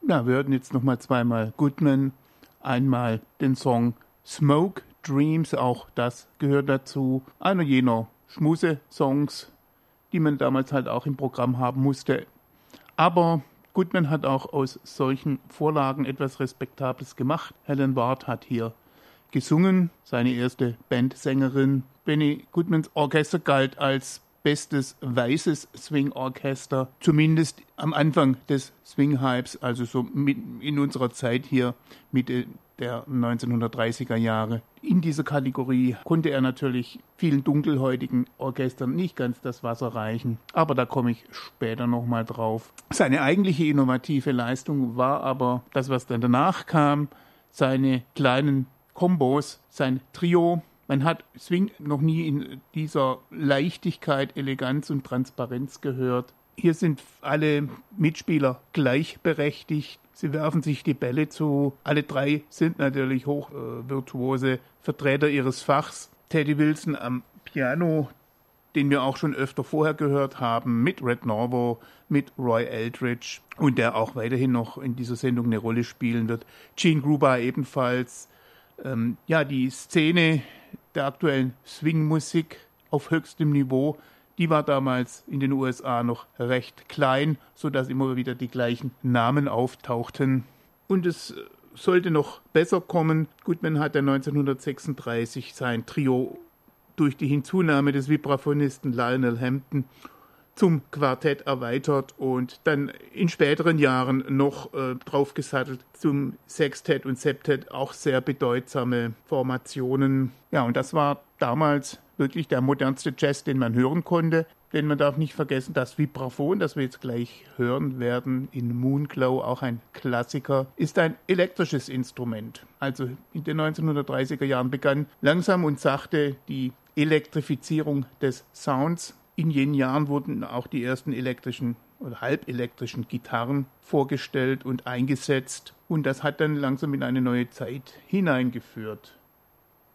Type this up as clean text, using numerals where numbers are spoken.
Ja, wir hörten jetzt nochmal zweimal Goodman, einmal den Song Smoke Dreams, auch das gehört dazu. Einer jener Schmuse-Songs, die man damals halt auch im Programm haben musste. Aber Goodman hat auch aus solchen Vorlagen etwas Respektables gemacht. Helen Ward hat hier gesungen, seine erste Bandsängerin. Benny Goodmans Orchester galt als bestes weißes Swing-Orchester, zumindest am Anfang des Swing-Hypes, also so in unserer Zeit hier, Mitte der 1930er Jahre. In dieser Kategorie konnte er natürlich vielen dunkelhäutigen Orchestern nicht ganz das Wasser reichen, aber da komme ich später nochmal drauf. Seine eigentliche innovative Leistung war aber das, was dann danach kam, seine kleinen Kombos, sein Trio. Man hat Swing noch nie in dieser Leichtigkeit, Eleganz und Transparenz gehört. Hier sind alle Mitspieler gleichberechtigt. Sie werfen sich die Bälle zu. Alle drei sind natürlich hochvirtuose Vertreter ihres Fachs. Teddy Wilson am Piano, den wir auch schon öfter vorher gehört haben, mit Red Norvo, mit Roy Eldridge und der auch weiterhin noch in dieser Sendung eine Rolle spielen wird. Gene Krupa ebenfalls. Die Szene der aktuellen Swing-Musik auf höchstem Niveau, die war damals in den USA noch recht klein, sodass immer wieder die gleichen Namen auftauchten. Und es sollte noch besser kommen. Goodman hatte 1936 sein Trio durch die Hinzunahme des Vibraphonisten Lionel Hampton zum Quartett erweitert und dann in späteren Jahren noch draufgesattelt zum Sextett und Septett, auch sehr bedeutsame Formationen. Ja, und das war damals wirklich der modernste Jazz, den man hören konnte. Denn man darf nicht vergessen, das Vibraphon, das wir jetzt gleich hören werden, in Moonglow, auch ein Klassiker, ist ein elektrisches Instrument. Also in den 1930er Jahren begann langsam und sachte die Elektrifizierung des Sounds. In jenen Jahren wurden auch die ersten elektrischen oder halbelektrischen Gitarren vorgestellt und eingesetzt. Und das hat dann langsam in eine neue Zeit hineingeführt.